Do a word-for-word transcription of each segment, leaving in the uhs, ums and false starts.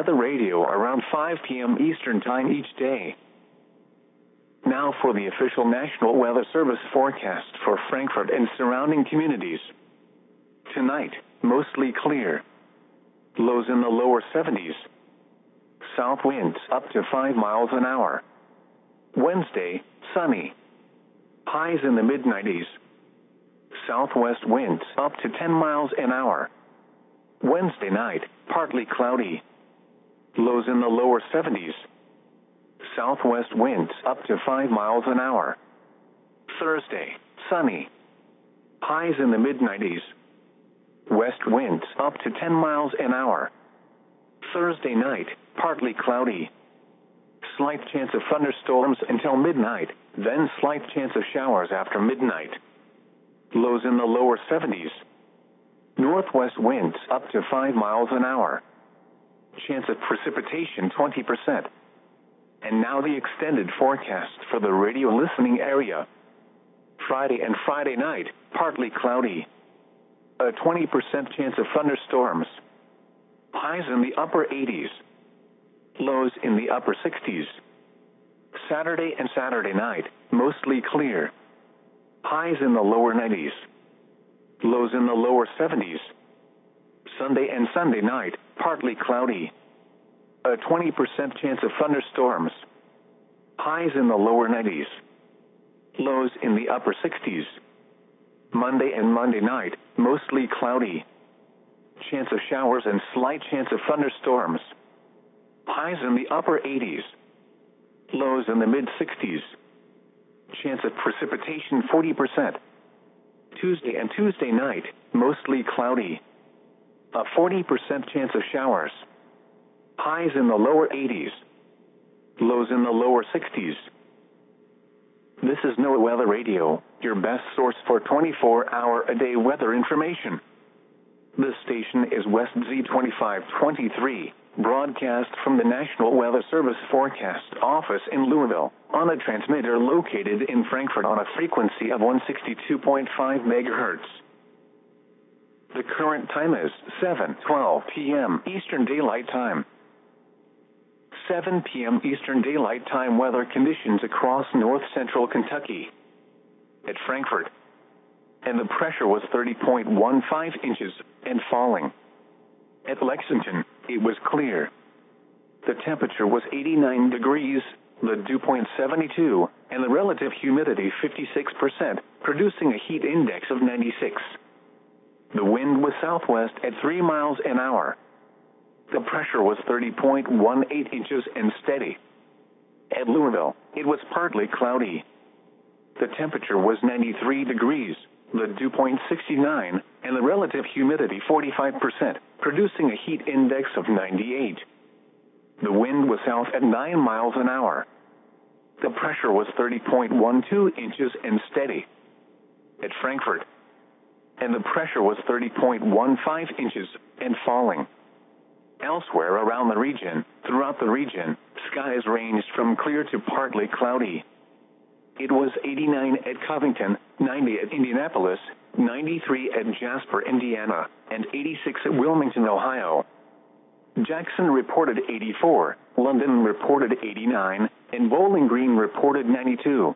Weather Radio around five p m Eastern Time each day. Now for the official National Weather Service forecast for Frankfurt and surrounding communities. Tonight, mostly clear. Lows in the lower seventies. South winds up to five miles an hour. Wednesday, sunny. Highs in the mid nineties. Southwest winds up to ten miles an hour. Wednesday night, partly cloudy. Lows in the lower seventies. Southwest winds up to five miles an hour. Thursday, sunny. Highs in the mid nineties. West winds up to ten miles an hour. Thursday night, partly cloudy. Slight chance of thunderstorms until midnight, then slight chance of showers after midnight. Lows in the lower seventies. Northwest winds up to five miles an hour. Chance of precipitation twenty percent. And now the extended forecast for the radio listening area. Friday and Friday night, partly cloudy. A twenty percent chance of thunderstorms. Highs in the upper eighties. Lows in the upper sixties. Saturday and Saturday night, mostly clear. Highs in the lower nineties. Lows in the lower seventies. Sunday and Sunday night, partly cloudy. A twenty percent chance of thunderstorms. Highs in the lower nineties. Lows in the upper sixties. Monday and Monday night, mostly cloudy. Chance of showers and slight chance of thunderstorms. Highs in the upper eighties. Lows in the mid sixties. Chance of precipitation forty percent. Tuesday and Tuesday night, mostly cloudy. A forty percent chance of showers. Highs in the lower eighties. Lows in the lower sixties. This is NOAA Weather Radio, your best source for twenty-four hour a day weather information. This station is West Z twenty-five twenty-three, broadcast from the National Weather Service Forecast Office in Louisville, on a transmitter located in Frankfurt on a frequency of one sixty-two point five megahertz. The current time is seven twelve p m Eastern Daylight Time. seven p m Eastern Daylight Time weather conditions across north central Kentucky. At Frankfurt. And the pressure was thirty point one five inches and falling. At Lexington, it was clear. The temperature was eighty-nine degrees, the dew point seventy-two, and the relative humidity fifty-six percent, producing a heat index of ninety-six. The wind was southwest at three miles an hour. The pressure was thirty point one eight inches and steady. At Louisville, it was partly cloudy. The temperature was ninety-three degrees, the dew point sixty-nine, and the relative humidity forty-five percent, producing a heat index of ninety-eight. The wind was south at nine miles an hour. The pressure was thirty point one two inches and steady. At Frankfurt. And the pressure was thirty point one five inches and falling. Elsewhere around the region, throughout the region, skies ranged from clear to partly cloudy. It was eighty-nine at Covington, ninety at Indianapolis, ninety-three at Jasper, Indiana, and eighty-six at Wilmington, Ohio. Jackson reported eighty-four, London reported eighty-nine, and Bowling Green reported ninety-two.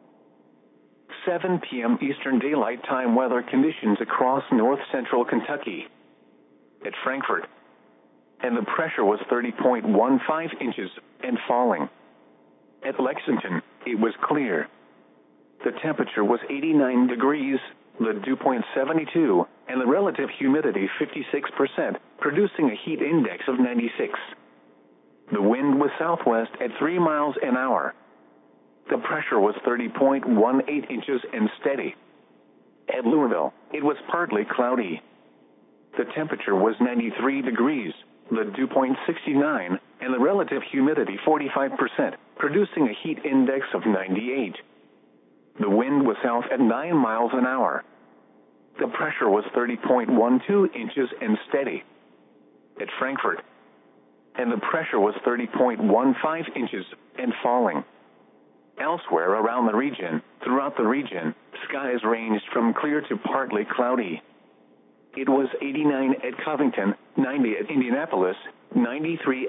seven p m Eastern Daylight Time weather conditions across north central Kentucky. At Frankfurt. And the pressure was thirty point one five inches and falling. At Lexington, it was clear. The temperature was eighty-nine degrees, the dew point seventy-two, and the relative humidity fifty-six percent, producing a heat index of ninety-six. The wind was southwest at three miles an hour. The pressure was thirty point one eight inches and steady. At Louisville, it was partly cloudy. The temperature was ninety-three degrees, the dew point sixty-nine, and the relative humidity forty-five percent, producing a heat index of ninety-eight. The wind was south at nine miles an hour. The pressure was thirty point one two inches and steady. At Frankfurt. And the pressure was thirty point one five inches and falling. Elsewhere around the region, throughout the region, skies ranged from clear to partly cloudy. It was eighty-nine at Covington, ninety at Indianapolis, ninety-three